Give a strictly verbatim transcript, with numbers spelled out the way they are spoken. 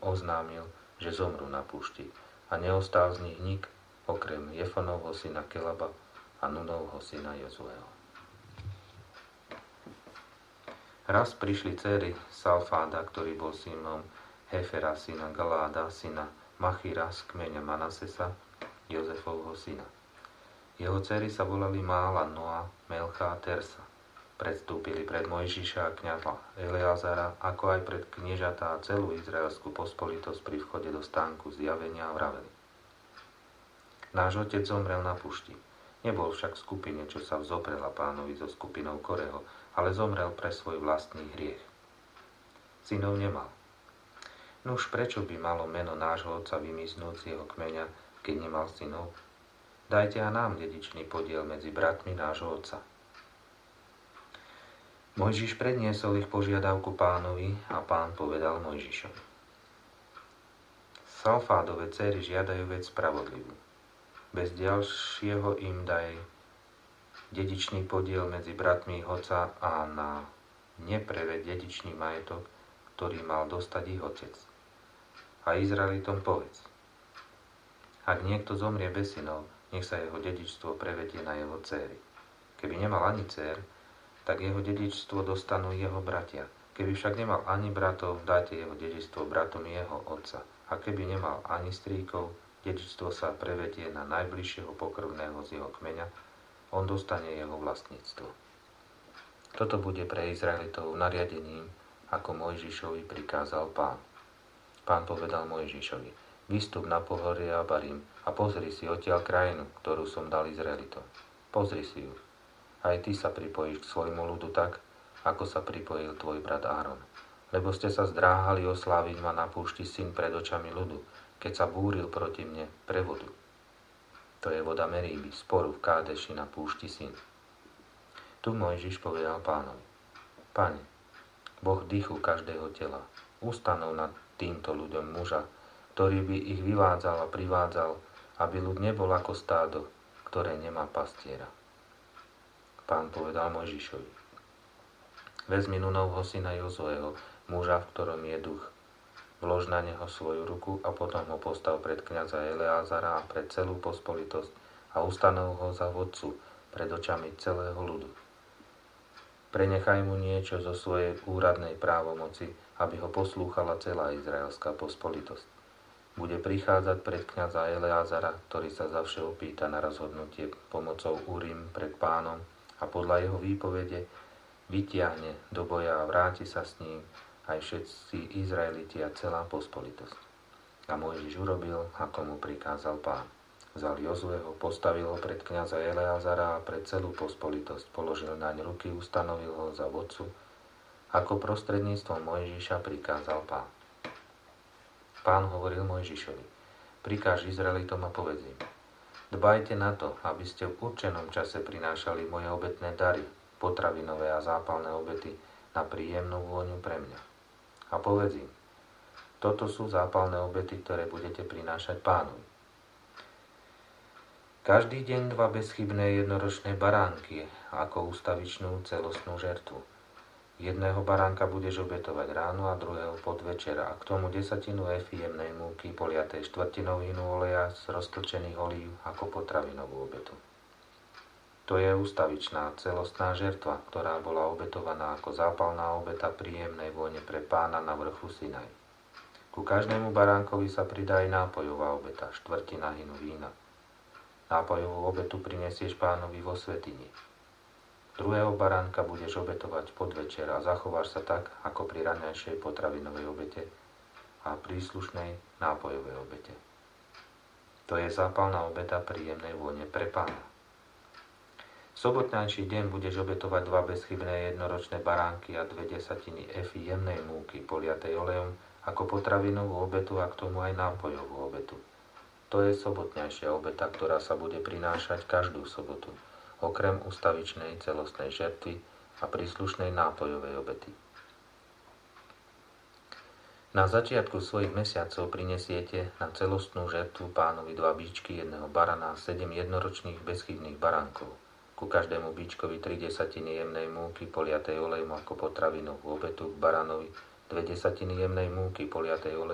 oznámil, že zomrú na púšti a neostal z nich nik, okrem Jefonovho syna Kelaba a Nunovho syna Jozueho. Raz prišli céry Salfáda, ktorý bol synom Hefera, syna Galáda, syna Machíra z kmeňa Manasesa, Jozefovho syna. Jeho céry sa volali Mála, Noa, Melcha a Tersa. Predstúpili pred Mojžiša a kňaza Eleazara, ako aj pred kniežatá a celú izraelskú pospolitosť pri vchode do stánku zjavenia a vraveli. Náš otec zomrel na pušti. Nebol však v skupine, čo sa vzoprela pánovi so skupinou Koreho, ale zomrel pre svoj vlastný hriech. Synov nemal. Nuž prečo by malo meno nášho otca vymiznúť z jeho kmeňa, keď nemal synov? Dajte a nám dedičný podiel medzi bratmi nášho otca. Mojžiš predniesol ich požiadavku pánovi a pán povedal Mojžišovi. Salfádove céry žiadajú vec spravodlivú. Bez ďalšieho im daj dedičný podiel medzi bratmi ich otca a na nepreved dedičný majetok, ktorý mal dostať ich otec. A Izraelitom povedz. Ak niekto zomrie bez synov, nech sa jeho dedičstvo prevedie na jeho céry. Keby nemal ani dcér, tak jeho dedičstvo dostanú jeho bratia. Keby však nemal ani bratov, dajte jeho dedičstvo bratom jeho otca. A keby nemal ani strýkov, dedičstvo sa prevedie na najbližšieho pokrvného z jeho kmeňa, on dostane jeho vlastníctvo. Toto bude pre Izraelitov nariadením, ako Mojžišovi prikázal pán. Pán povedal Mojžišovi, vystup na pohorie Abarim a pozri si odtiaľ krajinu, ktorú som dal Izraelitom. Pozri si ju. Aj ty sa pripojíš k svojmu ľudu tak, ako sa pripojil tvoj brat Áron. Lebo ste sa zdráhali osláviť ma na púšti syn pred očami ľudu, keď sa búril proti mne pre vodu. To je voda Meríby, sporu v Kádeši na púšti syn. Tu Mojžiš povedal pánovi, Pane, Boh dychu každého tela, ustanov nad týmto ľuďom muža, ktorý by ich vyvádzal a privádzal, aby ľud nebol ako stádo, ktoré nemá pastiera. Pán povedal Mojžišovi, vezmi Nunovho syna Jozueho, muža, v ktorom je duch, vlož na neho svoju ruku a potom ho postav pred kňaza Eleazara a pred celú pospolitosť a ustanov ho za vodcu pred očami celého ľudu. Prenechaj mu niečo zo svojej úradnej právomoci, aby ho poslúchala celá izraelská pospolitosť. Bude prichádzať pred kňaza Eleazara, ktorý sa zavše opýta na rozhodnutie pomocou Urim pred pánom a podľa jeho výpovede vytiahne do boja a vráti sa s ním aj všetci Izraeliti a celá pospolitosť. A Mojžiš urobil, ako mu prikázal pán. Vzal Jozueho, postavil ho pred kňaza Eleazara a pred celú pospolitosť, položil naň ruky, ustanovil ho za vodcu, ako prostredníctvom Mojžiša prikázal pán. Pán hovoril Mojžišovi, prikáž Izraelitom a povedz im, dbajte na to, aby ste v určenom čase prinášali moje obetné dary, potravinové a zápalné obety na príjemnú vôňu pre mňa. A povedz im, toto sú zápalné obety, ktoré budete prinášať pánovi. Každý deň dva bezchybné jednoročné baránky ako ústavičnú celostnú žertvu. Jedného baránka budeš obetovať ráno a druhého podvečera a k tomu desatinu efy jemnej múky poliatej štvrtinou hinu oleja z roztlčených olív ako potravinovú obetu. To je ústavičná celostná žertva, ktorá bola obetovaná ako zápalná obeta príjemnej vône pre pána na vrchu Sinaj. Ku každému baránkovi sa pridá aj nápojová obeta, štvrtina hinu vína. Nápojovú obetu prinesieš pánovi vo svätyni. Druhého baránka budeš obetovať podvečer a zachováš sa tak, ako pri raňajšej potravinovej obete a príslušnej nápojovej obete. To je zápalná obeta príjemnej vône pre pána. V sobotnejší deň budeš obetovať dva bezchybné jednoročné baránky a dve desatiny efy jemnej múky poliatej olejom ako potravinovú obetu a k tomu aj nápojovú obetu. To je sobotnejšia obeta, ktorá sa bude prinášať každú sobotu, okrem ustavičnej celostnej žertvy a príslušnej nápojovej obety. Na začiatku svojich mesiacov prinesiete na celostnú žertvu pánovi dva bíčky, jedného barana a sedem jednoročných bezchybných baránkov. Ku každému bíčkovi tri desatiny jemnej múky poliatej olejom ako potravinovú obetu, k baranovi dve desatiny jemnej múky poliatej olejom